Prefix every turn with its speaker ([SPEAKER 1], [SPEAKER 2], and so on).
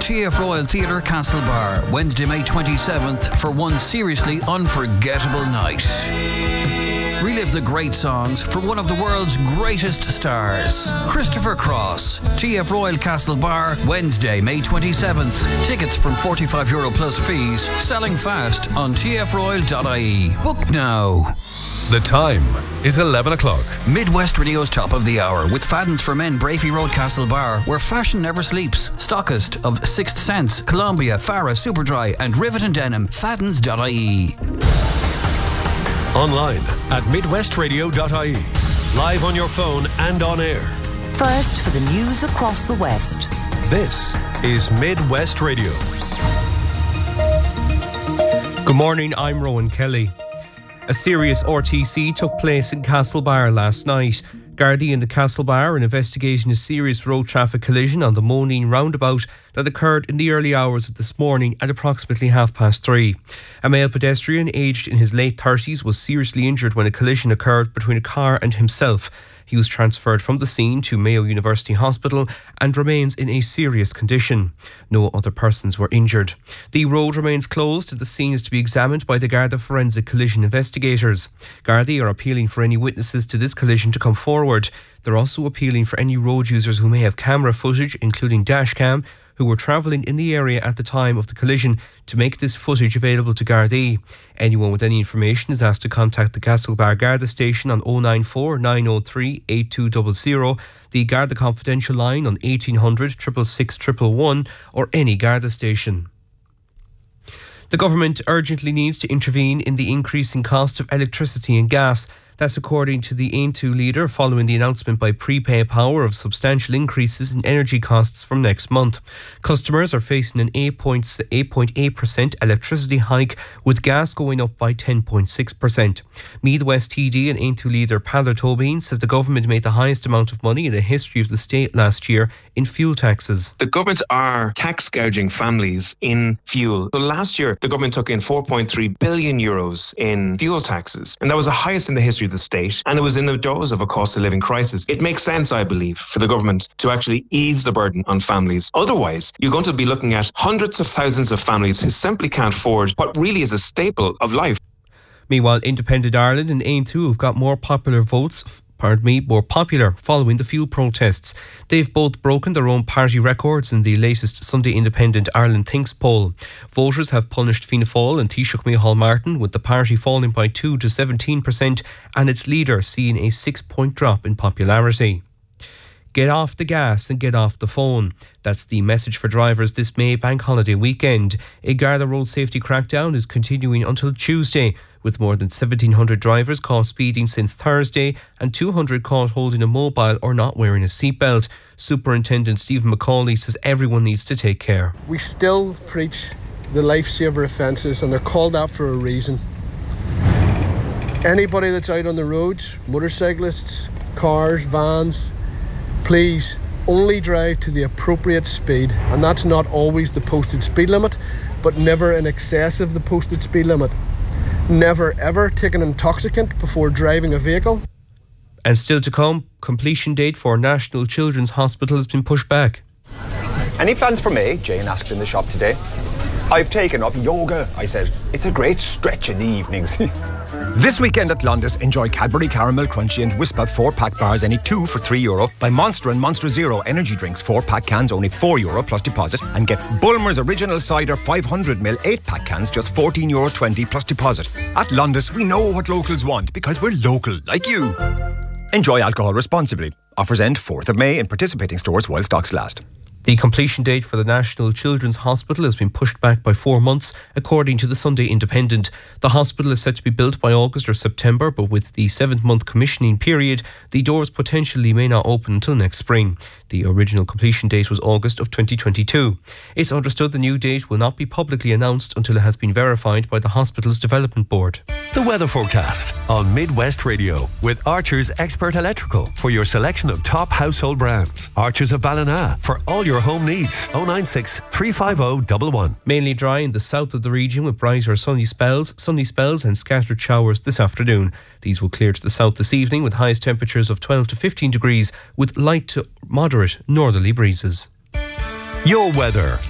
[SPEAKER 1] TF Royal Theatre Castlebar, Wednesday, May 27th, for one seriously unforgettable night. Relive the great songs from one of the world's greatest stars, Christopher Cross. TF Royal Castlebar, Wednesday, May 27th. Tickets from €45 plus fees. Selling fast on tfroyal.ie. Book now.
[SPEAKER 2] The time is 11 o'clock.
[SPEAKER 1] Midwest Radio's Top of the Hour with Fadden's for Men, Brafey Road, Castlebar, where fashion never sleeps. Stockist of Sixth Sense, Columbia, Farah, Superdry and Rivet and Denim. Faddens.ie.
[SPEAKER 2] Online at midwestradio.ie. Live on your phone and on air.
[SPEAKER 3] First for the news across the West.
[SPEAKER 2] This is Midwest Radio.
[SPEAKER 4] Good morning, I'm Rowan Kelly. A serious RTC took place in Castlebar last night. Gardaí in the Castlebar are investigating a serious road traffic collision on the Moneen roundabout that occurred in the early hours of this morning at approximately 3:30. A male pedestrian aged in his late 30s was seriously injured when a collision occurred between a car and himself. He was transferred from the scene to Mayo University Hospital and remains in a serious condition. No other persons were injured. The road remains closed and the scene is to be examined by the Garda Forensic Collision Investigators. Gardaí are appealing for any witnesses to this collision to come forward. They're also appealing for any road users who may have camera footage, including dashcam, who were travelling in the area at the time of the collision to make this footage available to Gardaí. Anyone with any information is asked to contact the Castlebar Garda station on 094 903 8200, the Garda Confidential line on 1800 666 111 or any Garda station. The government urgently needs to intervene in the increasing cost of electricity and gas. That's according to the AIM2 leader following the announcement by Prepay Power of substantial increases in energy costs from next month. Customers are facing an 8.8% electricity hike, with gas going up by 10.6%. Meath West TD and AIM2 leader Paolo Tobin says the government made the highest amount of money in the history of the state last year in fuel taxes.
[SPEAKER 5] The government are tax gouging families in fuel. So last year, the government took in €4.3 billion in fuel taxes, and that was the highest in the history of the state, and it was in the jaws of a cost of living crisis. It makes sense, I believe, for the government to actually ease the burden on families. Otherwise, you're going to be looking at hundreds of thousands of families who simply can't afford what really is a staple of life.
[SPEAKER 4] Meanwhile, Independent Ireland and AIM2 have got more popular following the fuel protests. They've both broken their own party records in the latest Sunday Independent Ireland Thinks poll. Voters have punished Fianna Fáil and Taoiseach Micheál Martin, with the party falling by 2 to 17% and its leader seeing a 6-point drop in popularity. Get off the gas and get off the phone. That's the message for drivers this May bank holiday weekend. A Garda road safety crackdown is continuing until Tuesday, with more than 1,700 drivers caught speeding since Thursday and 200 caught holding a mobile or not wearing a seatbelt. Superintendent Stephen McCauley says everyone needs to take care.
[SPEAKER 6] We still preach the lifesaver offences, and they're called out for a reason. Anybody that's out on the roads, motorcyclists, cars, vans, please only drive to the appropriate speed, and that's not always the posted speed limit, but never in excess of the posted speed limit. Never ever take an intoxicant before driving a vehicle.
[SPEAKER 4] And still to come, completion date for National Children's Hospital has been pushed back.
[SPEAKER 7] Any plans for me? Jane asked in the shop today. I've taken up yoga, I said. It's a great stretch in the evenings. This weekend at Londis, enjoy Cadbury Caramel Crunchy and Wispa 4-pack bars, any 2 for €3. Buy Monster and Monster Zero energy drinks 4-pack cans, only €4 plus deposit. And get Bulmer's Original Cider 500ml 8-pack cans, just €14.20 plus deposit. At Londis, we know what locals want because we're local, like you. Enjoy alcohol responsibly. Offers end 4th of May in participating stores while stocks last.
[SPEAKER 4] The completion date for the National Children's Hospital has been pushed back by 4 months, according to the Sunday Independent. The hospital is set to be built by August or September, but with the 7-month commissioning period, the doors potentially may not open until next spring. The original completion date was August of 2022. It's understood the new date will not be publicly announced until it has been verified by the hospital's development board.
[SPEAKER 2] The weather forecast on Midwest Radio with Archer's Expert Electrical for your selection of top household brands. Archer's of Ballina for all your home needs. 096 350 111.
[SPEAKER 4] Mainly dry in the south of the region with brighter sunny spells and scattered showers this afternoon. These will clear to the south this evening with highest temperatures of 12 to 15 degrees with light to moderate northerly breezes.
[SPEAKER 2] Your weather